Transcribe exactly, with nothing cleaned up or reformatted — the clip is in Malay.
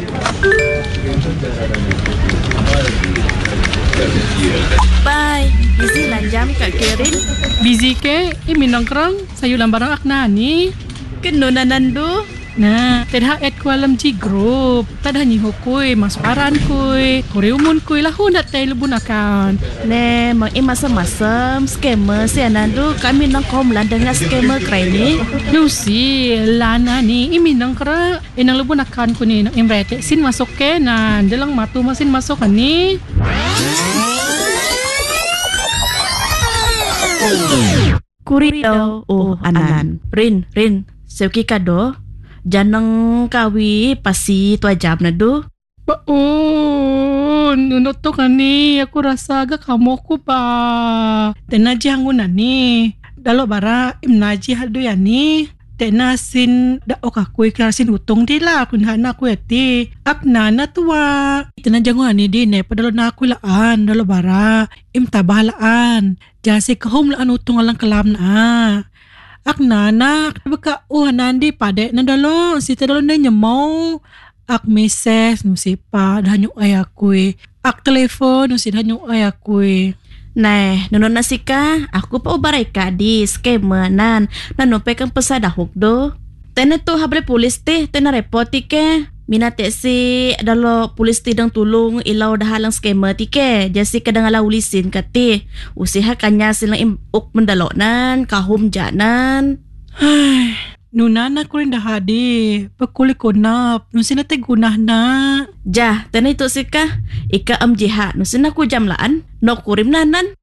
Bye. Busy lah jam Kak Kerin. Busy ke? Eh, minangkrang. Sayo lang barang akna ni. Kenuna nandu. Nah, tadha at ko alam G group. Tadha ni hukui, masparan kui. Koreumon kui lah hunat tayo lubunakan. Ne, mang imasam-masam scammer si nandu kami nang komlan dengan scammer kray ni. Lucy, lana ni iminangkra. Inang lubunakan ko ni nang imrete sin masuk ke nan. Dalang matu masin masuk kan ni. Kuri daw. Oh, anan. Rin, rin. Sewki kado. Janang kawi pasi tu ajab na do. Baon, nunot to ka ni. Ako rasa aga kamo ko pa. Tenaji hangun na ni. Dalo bara imnaji haldo yan ni. Tena sin da oka kuy klasin utong di la. Kunhana ko eti. Akna na tuwa. Tenaji hangun na ni di ne. Padalo na ako laan. Dalo bara. Imtabahalaan. Jasi kahom laan utong alang kalam na. Ak nana, baka uhanan di pade na dalo, si tadalo na nyamaw. Ak meses, nusi pa, dahanyo ayakoy. Ak telepon, nusi dahanyo ayakoy. Nah, nuno nasika, aku pa ubaray ka di scammer nan. Nanupay kang pasadahok do. Tena to hable pulis te, tena repoti ke. Minate si dalo pulis ti dang tulong ilaw dahalang scammer ti ke. Jasi kadang ala ulisin ka ti. Usiha kanya silang imuk mendalonan, kahum janan. Ay, nunana ko rin dahadi. Pagkuli ko na, nusin na gunah na. Ja, tena ito sika. Ika am jiha, nusin ako jamlaan. No kurim nanan.